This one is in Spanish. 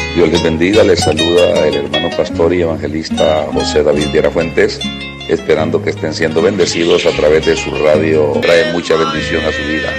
Dios les bendiga, les saluda el hermano pastor y evangelista José David Viera Fuentes, esperando que estén siendo bendecidos a través de su radio. Trae mucha bendición a su vida.